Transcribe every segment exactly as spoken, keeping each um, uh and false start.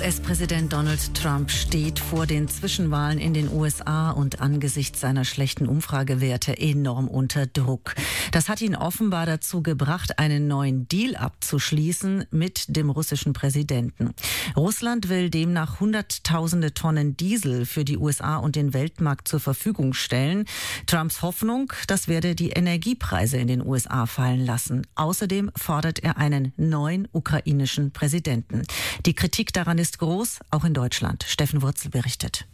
U S-Präsident Donald Trump steht vor den Zwischenwahlen in den U S A und angesichts seiner schlechten Umfragewerte enorm unter Druck. Das hat ihn offenbar dazu gebracht, einen neuen Deal abzuschließen mit dem russischen Präsidenten. Russland will demnach Hunderttausende Tonnen Diesel für die U S A und den Weltmarkt zur Verfügung stellen. Trumps Hoffnung, das werde die Energiepreise in den U S A fallen lassen. Außerdem fordert er einen neuen ukrainischen Präsidenten. Die Kritik daran ist groß, auch in Deutschland. Steffen Wurzel berichtet.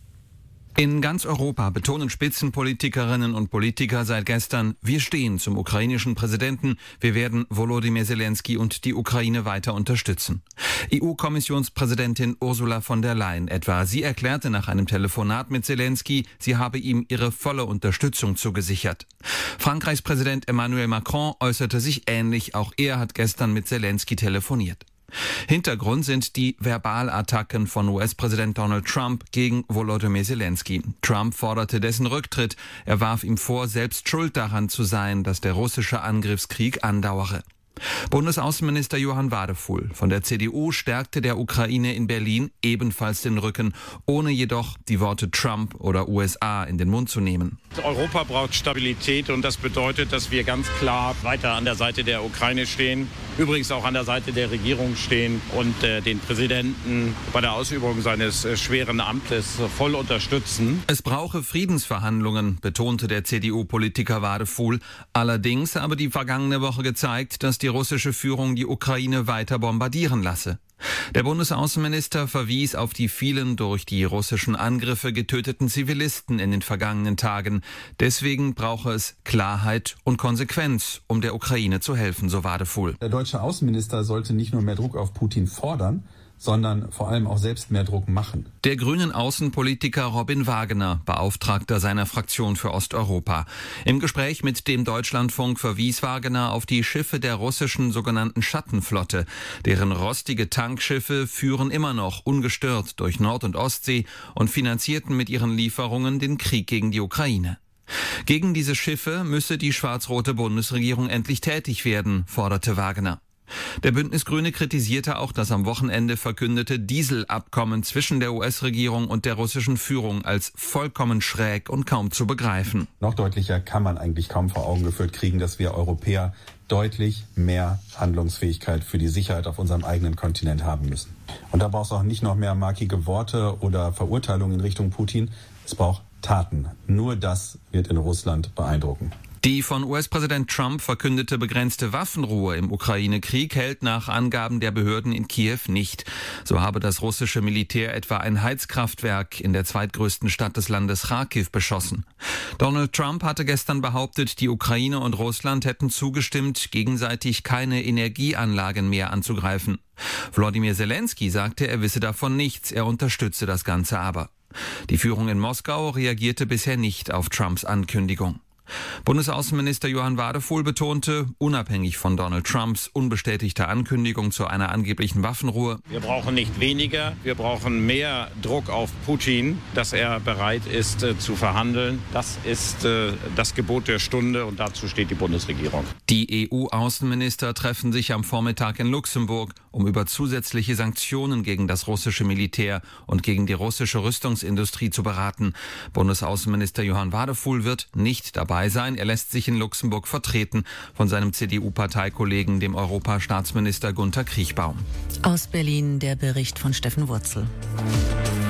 In ganz Europa betonen Spitzenpolitikerinnen und Politiker seit gestern, wir stehen zum ukrainischen Präsidenten, wir werden Volodymyr Zelensky und die Ukraine weiter unterstützen. E U-Kommissionspräsidentin Ursula von der Leyen etwa, sie erklärte nach einem Telefonat mit Zelensky, sie habe ihm ihre volle Unterstützung zugesichert. Frankreichs Präsident Emmanuel Macron äußerte sich ähnlich, auch er hat gestern mit Zelensky telefoniert. Hintergrund sind die Verbalattacken von U S-Präsident Donald Trump gegen Volodymyr Zelensky. Trump forderte dessen Rücktritt. Er warf ihm vor, selbst schuld daran zu sein, dass der russische Angriffskrieg andauere. Bundesaußenminister Johann Wadefuhl von der C D U stärkte der Ukraine in Berlin ebenfalls den Rücken, ohne jedoch die Worte Trump oder U S A in den Mund zu nehmen. Europa braucht Stabilität und das bedeutet, dass wir ganz klar weiter an der Seite der Ukraine stehen, übrigens auch an der Seite der Regierung stehen und äh, den Präsidenten bei der Ausübung seines äh, schweren Amtes äh, voll unterstützen. Es brauche Friedensverhandlungen, betonte der C D U-Politiker Wadefuhl. Allerdings habe die vergangene Woche gezeigt, dass die russische Führung die Ukraine weiter bombardieren lasse. Der Bundesaußenminister verwies auf die vielen durch die russischen Angriffe getöteten Zivilisten in den vergangenen Tagen. Deswegen brauche es Klarheit und Konsequenz, um der Ukraine zu helfen, so Wadefuhl. Der deutsche Außenminister sollte nicht nur mehr Druck auf Putin fordern, sondern vor allem auch selbst mehr Druck machen. Der grünen Außenpolitiker Robin Wagner, Beauftragter seiner Fraktion für Osteuropa. Im Gespräch mit dem Deutschlandfunk verwies Wagner auf die Schiffe der russischen sogenannten Schattenflotte. Deren rostige Tankschiffe führen immer noch ungestört durch Nord- und Ostsee und finanzierten mit ihren Lieferungen den Krieg gegen die Ukraine. Gegen diese Schiffe müsse die schwarz-rote Bundesregierung endlich tätig werden, forderte Wagner. Der Bündnis-Grüne kritisierte auch das am Wochenende verkündete Dieselabkommen zwischen der U S-Regierung und der russischen Führung als vollkommen schräg und kaum zu begreifen. Noch deutlicher kann man eigentlich kaum vor Augen geführt kriegen, dass wir Europäer deutlich mehr Handlungsfähigkeit für die Sicherheit auf unserem eigenen Kontinent haben müssen. Und da braucht es auch nicht noch mehr markige Worte oder Verurteilungen in Richtung Putin. Es braucht Taten. Nur das wird in Russland beeindrucken. Die von U S-Präsident Trump verkündete begrenzte Waffenruhe im Ukraine-Krieg hält nach Angaben der Behörden in Kiew nicht. So habe das russische Militär etwa ein Heizkraftwerk in der zweitgrößten Stadt des Landes Charkiw beschossen. Donald Trump hatte gestern behauptet, die Ukraine und Russland hätten zugestimmt, gegenseitig keine Energieanlagen mehr anzugreifen. Volodymyr Zelensky sagte, er wisse davon nichts, er unterstütze das Ganze aber. Die Führung in Moskau reagierte bisher nicht auf Trumps Ankündigung. Bundesaußenminister Johann Wadefuhl betonte, unabhängig von Donald Trumps unbestätigter Ankündigung zu einer angeblichen Waffenruhe: Wir brauchen nicht weniger, wir brauchen mehr Druck auf Putin, dass er bereit ist äh, zu verhandeln. Das ist äh, das Gebot der Stunde und dazu steht die Bundesregierung. Die E U-Außenminister treffen sich am Vormittag in Luxemburg, um über zusätzliche Sanktionen gegen das russische Militär und gegen die russische Rüstungsindustrie zu beraten. Bundesaußenminister Johann Wadefuhl wird nicht dabei sein. Er lässt sich in Luxemburg vertreten von seinem C D U-Parteikollegen, dem Europastaatsminister Gunther Kriechbaum. Aus Berlin der Bericht von Steffen Wurzel.